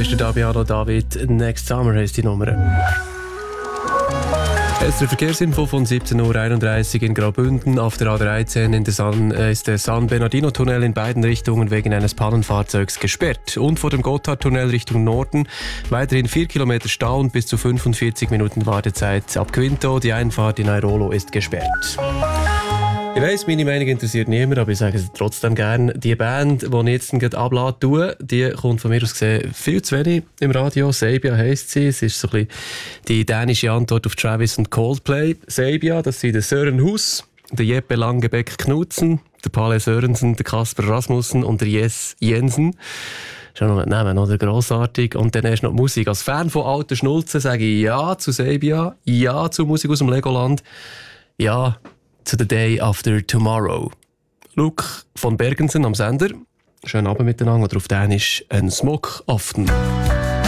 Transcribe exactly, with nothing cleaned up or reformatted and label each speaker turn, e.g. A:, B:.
A: ist der Damiano David. Next Summer heisst die Nummer. Es ist der Verkehrsinfo von siebzehn Uhr einunddreißig in Graubünden. Auf der A dreizehn in der San, äh, ist der San Bernardino-Tunnel in beiden Richtungen wegen eines Pannenfahrzeugs gesperrt. Und vor dem Gotthardtunnel Richtung Norden weiterhin vier Kilometer Stau und bis zu fünfundvierzig Minuten Wartezeit ab Quinto. Die Einfahrt in Airolo ist gesperrt. Ich weiss, meine Meinung interessiert niemand, aber ich sage es trotzdem gerne. Die Band, die ich jetzt gerade abladen tue, die kommt von mir aus gesehen viel zu wenig im Radio. Saybia heisst sie. Es ist so ein bisschen die dänische Antwort auf Travis und Coldplay. Saybia, das sind der Søren Hus, der Jeppe Langebeck-Knutzen, der Palle Sørensen, der Kasper Rasmussen und der Jess Jensen. Schon noch mitnehmen, oder? Grossartig. Und dann hast du noch die Musik. Als Fan von alten Schnulzen sage ich ja zu Saybia, ja zu Musik aus dem Legoland, ja zu The Day After Tomorrow. Luke von Bergensen am Sender. Schönen Abend miteinander. Oder auf Dänisch ein Smok aften.